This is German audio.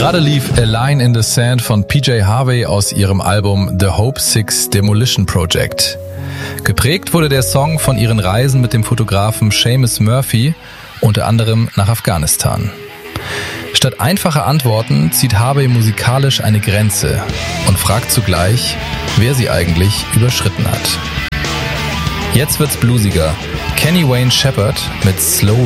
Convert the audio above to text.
Gerade lief A Line in the Sand von PJ Harvey aus ihrem Album The Hope Six Demolition Project. Geprägt wurde der Song von ihren Reisen mit dem Fotografen Seamus Murphy, unter anderem nach Afghanistan. Statt einfacher Antworten zieht Harvey musikalisch eine Grenze und fragt zugleich, wer sie eigentlich überschritten hat. Jetzt wird's bluesiger. Kenny Wayne Shepherd mit Slow